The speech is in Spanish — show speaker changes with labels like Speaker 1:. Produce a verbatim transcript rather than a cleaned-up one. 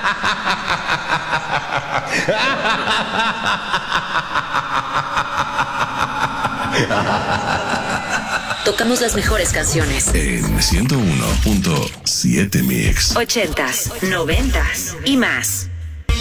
Speaker 1: Tocamos las mejores canciones.
Speaker 2: En ciento uno punto siete Mix.
Speaker 1: Ochentas, noventas y más.